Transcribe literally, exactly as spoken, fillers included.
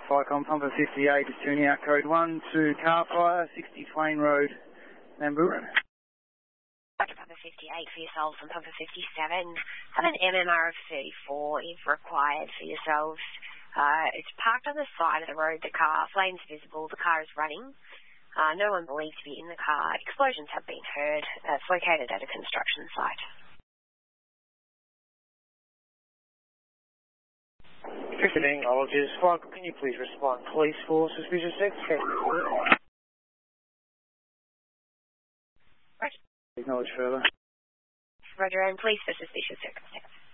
Ficon, Pumper fifty-eight is tuning out code one to car fire, sixty Twain Road, Nambour. Roger, Pumper fifty-eight for yourselves and Pumper fifty-seven. Have an M M R of thirty-four if required for yourselves. Uh, it's parked on the side of the road, the car, flames visible, the car is running. Uh, no one believed to be in the car. Explosions have been heard. Uh, it's located at a construction site. fifteen, apologies. Michael, can you please respond? Police for suspicious activity. Roger. Acknowledge further. Roger, and police for suspicious circumstances.